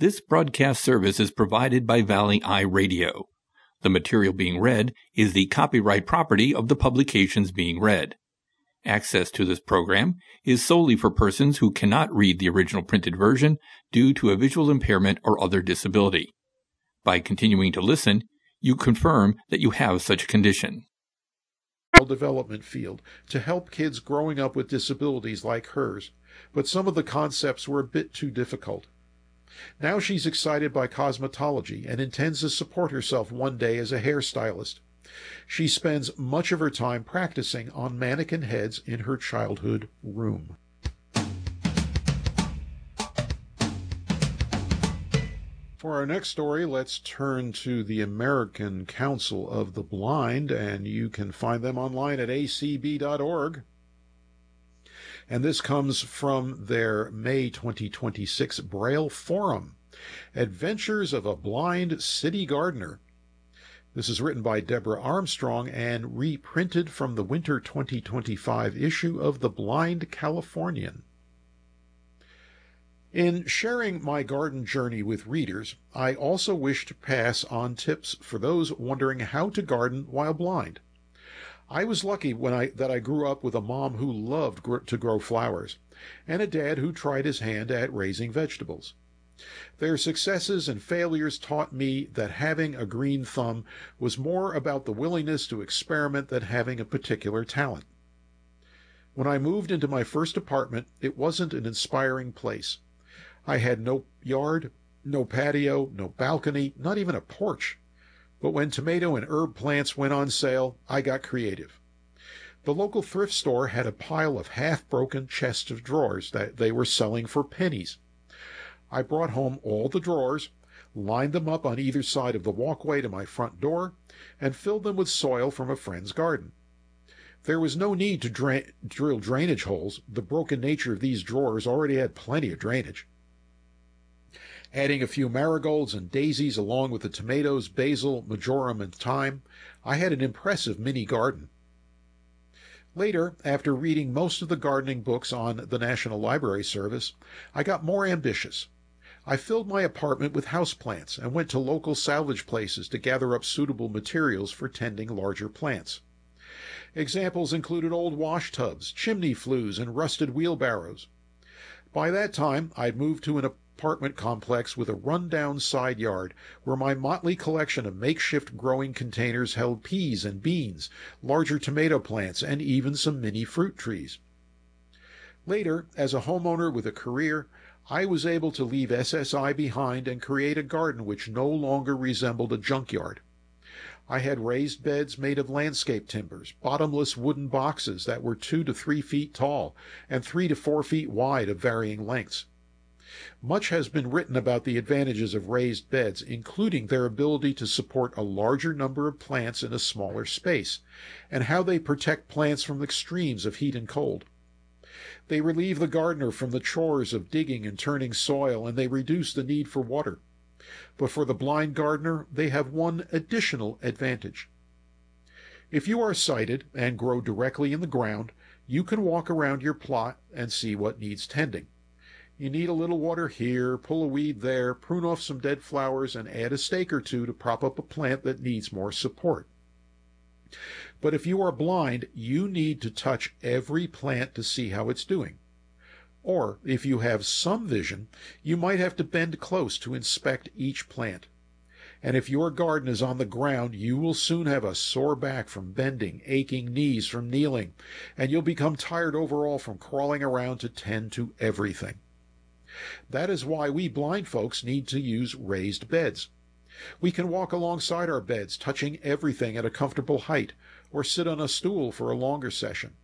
This broadcast service is provided by Valley Eye Radio. The material being read is the copyright property of the publications being read. Access to this program is solely for persons who cannot read the original printed version due to a visual impairment or other disability. By continuing to listen, you confirm that you have such a condition. Development field to help kids growing up with disabilities like hers, but some of the concepts were a bit too difficult. Now she's excited by cosmetology and intends to support herself one day as a hairstylist. She spends much of her time practicing on mannequin heads in her childhood room. For our next story, let's turn to the American Council of the Blind, and you can find them online at acb.org. And this comes from their May 2026 Braille Forum, Adventures of a Blind City Gardener. This is written by Deborah Armstrong and reprinted from the winter 2025 issue of The Blind Californian. In sharing my garden journey with readers, I also wish to pass on tips for those wondering how to garden while blind. I was lucky that I grew up with a mom who loved to grow flowers, and a dad who tried his hand at raising vegetables. Their successes and failures taught me that having a green thumb was more about the willingness to experiment than having a particular talent. When I moved into my first apartment, it wasn't an inspiring place. I had no yard, no patio, no balcony, not even a porch. But when tomato and herb plants went on sale, I got creative. The local thrift store had a pile of half-broken chests of drawers that they were selling for pennies. I brought home all the drawers, lined them up on either side of the walkway to my front door, and filled them with soil from a friend's garden. There was no need to drill drainage holes. The broken nature of these drawers already had plenty of drainage. Adding a few marigolds and daisies along with the tomatoes, basil, marjoram, and thyme, I had an impressive mini garden. Later, after reading most of the gardening books on the National Library Service, I got more ambitious. I filled my apartment with houseplants and went to local salvage places to gather up suitable materials for tending larger plants. Examples included old wash tubs, chimney flues, and rusted wheelbarrows. By that time, I'd moved to an apartment complex with a run-down side yard where my motley collection of makeshift growing containers held peas and beans, larger tomato plants, and even some mini fruit trees. Later, as a homeowner with a career, I was able to leave SSI behind and create a garden which no longer resembled a junkyard. I had raised beds made of landscape timbers, bottomless wooden boxes that were 2 to 3 feet tall and 3 to 4 feet wide of varying lengths. Much has been written about the advantages of raised beds, including their ability to support a larger number of plants in a smaller space, and how they protect plants from extremes of heat and cold. They relieve the gardener from the chores of digging and turning soil, and they reduce the need for water. But for the blind gardener, they have one additional advantage. If you are sighted and grow directly in the ground, you can walk around your plot and see what needs tending. You need a little water here, pull a weed there, prune off some dead flowers, and add a stake or two to prop up a plant that needs more support. But if you are blind, you need to touch every plant to see how it's doing. Or, if you have some vision, you might have to bend close to inspect each plant. And if your garden is on the ground, you will soon have a sore back from bending, aching knees from kneeling, and you'll become tired overall from crawling around to tend to everything. That is why we blind folks need to use raised beds. We can walk alongside our beds, touching everything at a comfortable height, or sit on a stool for a longer session.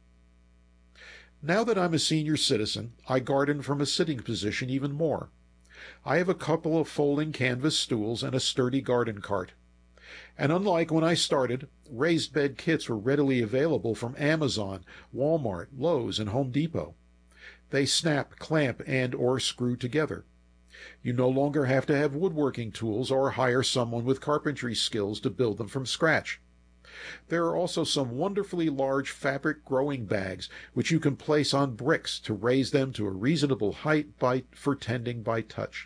Now that I'm a senior citizen, I garden from a sitting position even more. I have a couple of folding canvas stools and a sturdy garden cart. And unlike when I started, raised bed kits were readily available from Amazon, Walmart, Lowe's, and Home Depot. They snap, clamp, and/or screw together. You no longer have to have woodworking tools or hire someone with carpentry skills to build them from scratch. There are also some wonderfully large fabric growing bags which you can place on bricks to raise them to a reasonable height for tending by touch.